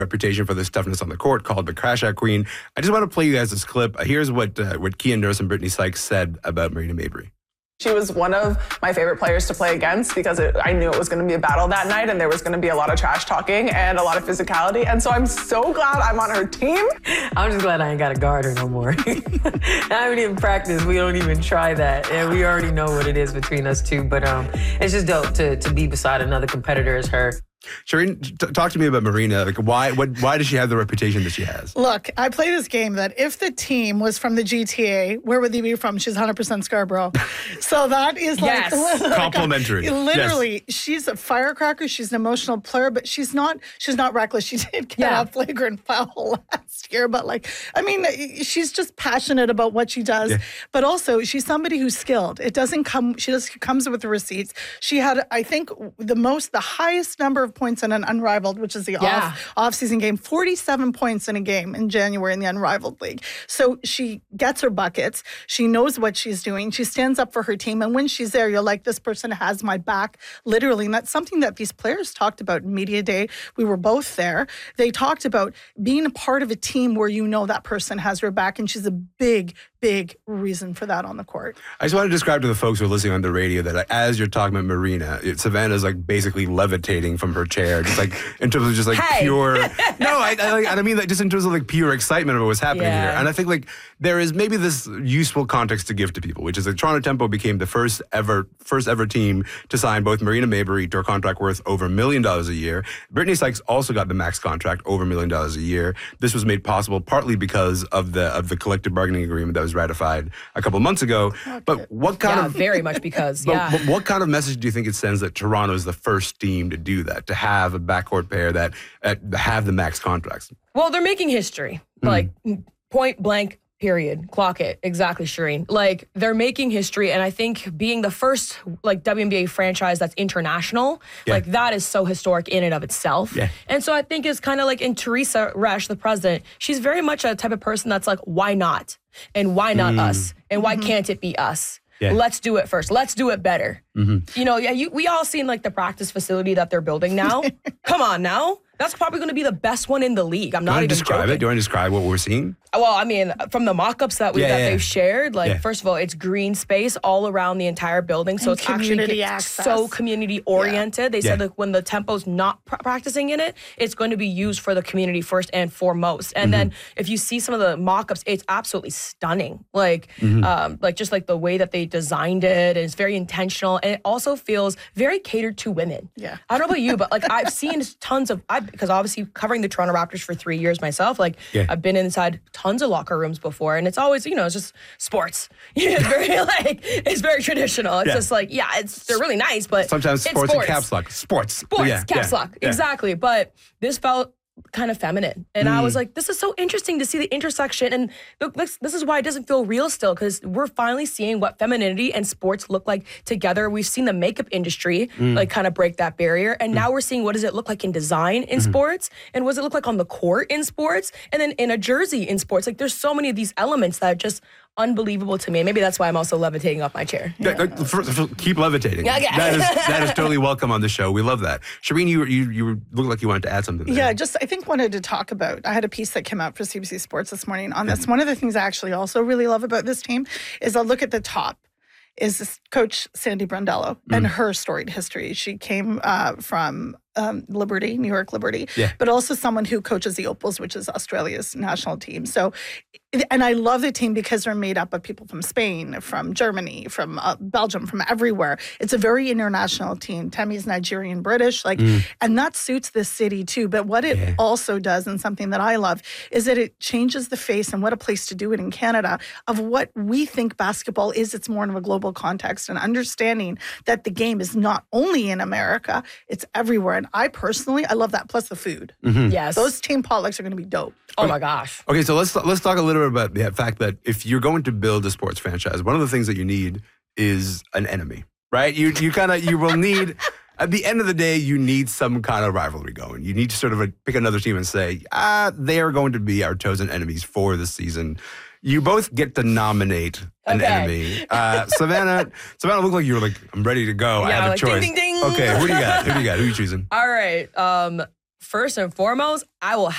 reputation for this toughness on the court, called the Crash Out Queen. I just want to play you guys this clip. Here's what Kian Nurse and Brittany Sykes said about Marina Mabrey. She was one of my favorite players to play against because I knew it was going to be a battle that night and there was going to be a lot of trash talking and a lot of physicality. And so I'm so glad I'm on her team. I'm just glad I ain't got to guard her no more. I haven't even practiced. We don't even try that. And we already know what it is between us two. But it's just dope to be beside another competitor as her. Shireen, talk to me about Marina. Like, why does she have the reputation that she has? Look, I play this game that if the team was from the GTA, where would they be from? She's 100% Scarborough. So that is like... Yes. Complimentary. Literally, she's a firecracker. She's an emotional player, but she's not reckless. She did get a flagrant foul last year, but she's just passionate about what she does. Yeah. But also, she's somebody who's skilled. She just comes with the receipts. She had, I think, the highest number of points in an Unrivaled, which is the off-season game, 47 points in a game in January in the Unrivaled League. So she gets her buckets. She knows what she's doing. She stands up for her team. And when she's there, you're like, this person has my back, literally. And that's something that these players talked about in Media Day. We were both there. They talked about being a part of a team where you know that person has your back. And she's a big reason for that on the court. I just want to describe to the folks who are listening on the radio that as you're talking about Marina, Savannah's like basically levitating from her chair, just like in terms of just like pure. No, I mean like just in terms of like pure excitement about what's happening here. And I think like there is maybe this useful context to give to people, which is that Toronto Tempo became the first ever team to sign both Marina Mabrey to a contract worth over $1 million a year. Brittany Sykes also got the max contract over $1 million a year. This was made possible partly because of the collective bargaining agreement that was ratified a couple of months ago. But what kind of very much because but what kind of message do you think it sends that Toronto is the first team to do that, to have a backcourt pair that have the max contracts? Well, they're making history, like point blank. Period. Clock it. Exactly, Shireen. Like, they're making history, and I think being the first, like, WNBA franchise that's international, like, that is so historic in and of itself. Yeah. And so I think it's kind of like in Teresa Resch, the president, she's very much a type of person that's like, why not? And why not us? And why can't it be us? Yeah. Let's do it first. Let's do it better. You know, we all seen, like, the practice facility that they're building now. Come on now. That's probably going to be the best one in the league. I'm not even joking. Do you want to describe what we're seeing? Well, I mean, from the mock-ups that they've shared, like, first of all, it's green space all around the entire building. So it's actually so community-oriented. They said that when the Tempo's not practicing in it, it's going to be used for the community first and foremost. And then if you see some of the mock-ups, it's absolutely stunning. Like, just like the way that they designed it, and it's very intentional. And it also feels very catered to women. Yeah. I don't know about you, but, like, I've seen tons of... because obviously covering the Toronto Raptors for 3 years myself, like I've been inside tons of locker rooms before, and it's always, it's just sports. It's very it's very traditional. It's just like, they're really nice, but sometimes sports and caps lock. Sports, caps lock. Exactly. But this felt kind of feminine. And I was like, this is so interesting to see the intersection. And this is why it doesn't feel real still, because we're finally seeing what femininity and sports look like together. We've seen the makeup industry like kind of break that barrier. And now we're seeing what does it look like in design in sports? And what does it look like on the court in sports? And then in a jersey in sports? Like, there's so many of these elements that are just unbelievable to me. Maybe that's why I'm also levitating off my chair. Keep levitating. That is totally welcome on the show. We love that. Shireen, you look like you wanted to add something there. Yeah, I think wanted to talk about, I had a piece that came out for CBC Sports this morning on this. One of the things I actually also really love about this team is I'll look at the top. Is this Coach Sandy Brondello and her storied history. She came from Liberty, New York Liberty, but also someone who coaches the Opals, which is Australia's national team. So, and I love the team because they're made up of people from Spain, from Germany, from Belgium, from everywhere. It's a very international team. Temi's Nigerian, British, and that suits this city too. But what it also does, and something that I love, is that it changes the face, and what a place to do it in Canada, of what we think basketball is. It's more of a global context, and understanding that the game is not only in America, it's everywhere. And I personally, I love that. Plus the food. Yes. Those team potlucks are going to be dope. Oh my gosh. Okay, so let's talk a little bit about the fact that if you're going to build a sports franchise, one of the things that you need is an enemy, right? You will need, at the end of the day, you need some kind of rivalry going. You need to sort of pick another team and say, they are going to be our chosen enemies for this season. You both get to nominate an enemy. Savannah looked like you were like, I'm ready to go. I have a choice. Ding, ding, ding. Okay, who do you got? Who are you choosing? All right. First and foremost, I will